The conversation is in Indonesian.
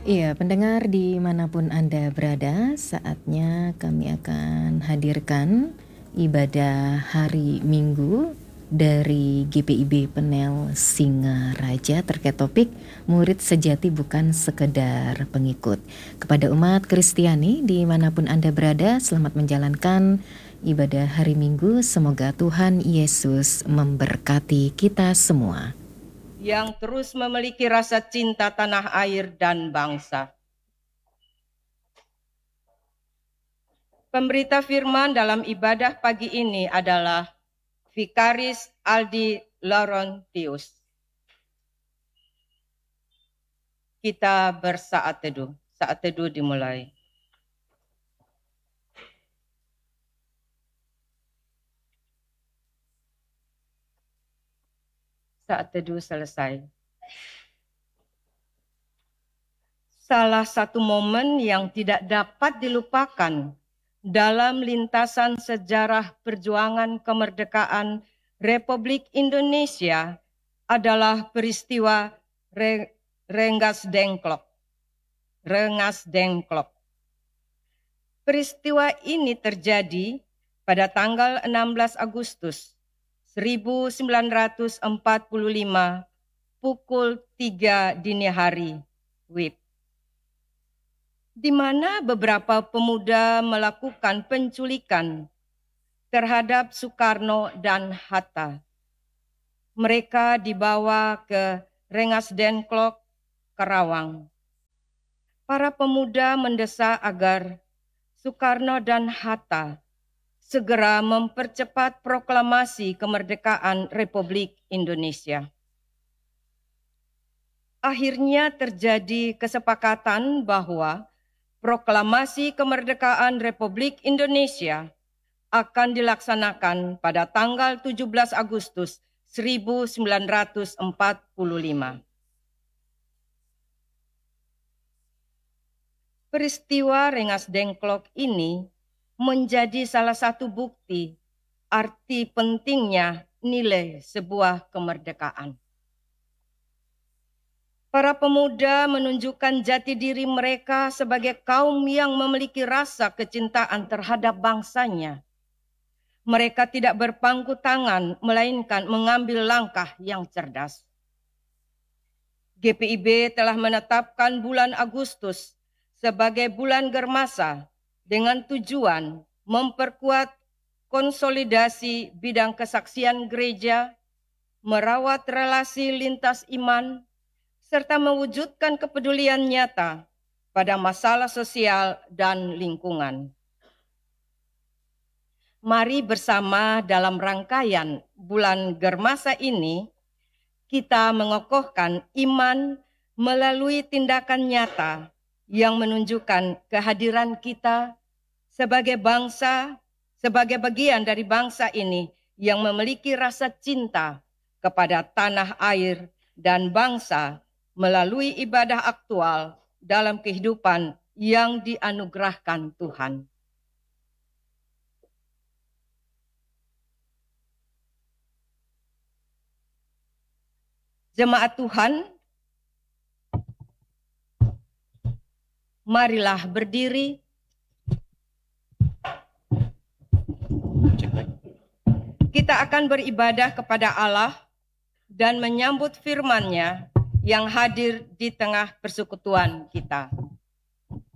Iya, pendengar dimanapun Anda berada, saatnya kami akan hadirkan ibadah hari Minggu dari GPIB Penel Singaraja terkait topik murid sejati bukan sekedar pengikut. Kepada umat Kristiani dimanapun Anda berada, selamat menjalankan ibadah hari Minggu. Semoga Tuhan Yesus memberkati kita semua. Yang terus memiliki rasa cinta tanah air dan bangsa. Pemberita firman dalam ibadah pagi ini adalah Vikaris Aldi Laurentius. Kita bersaat teduh. Saat teduh dimulai. Saat teduh selesai. Salah satu momen yang tidak dapat dilupakan dalam lintasan sejarah perjuangan kemerdekaan Republik Indonesia adalah peristiwa Rengas Dengklok. Peristiwa ini terjadi pada tanggal 16 Agustus 1945 pukul 3 dini hari WIB, di mana beberapa pemuda melakukan penculikan terhadap Soekarno dan Hatta. Mereka dibawa ke Rengas Dengklok, Karawang. Para pemuda mendesak agar Soekarno dan Hatta segera mempercepat proklamasi kemerdekaan Republik Indonesia. Akhirnya terjadi kesepakatan bahwa proklamasi kemerdekaan Republik Indonesia akan dilaksanakan pada tanggal 17 Agustus 1945. Peristiwa Rengas Dengklok ini menjadi salah satu bukti arti pentingnya nilai sebuah kemerdekaan. Para pemuda menunjukkan jati diri mereka sebagai kaum yang memiliki rasa kecintaan terhadap bangsanya. Mereka tidak berpangku tangan, melainkan mengambil langkah yang cerdas. GPIB telah menetapkan bulan Agustus sebagai bulan Germasa dengan tujuan memperkuat konsolidasi bidang kesaksian gereja, merawat relasi lintas iman, serta mewujudkan kepedulian nyata pada masalah sosial dan lingkungan. Mari bersama dalam rangkaian bulan Germasa ini, kita mengokohkan iman melalui tindakan nyata yang menunjukkan kehadiran kita sebagai bangsa, sebagai bagian dari bangsa ini yang memiliki rasa cinta kepada tanah air dan bangsa melalui ibadah aktual dalam kehidupan yang dianugerahkan Tuhan. Jemaat Tuhan, marilah berdiri. Kita akan beribadah kepada Allah dan menyambut firman-Nya yang hadir di tengah persekutuan kita.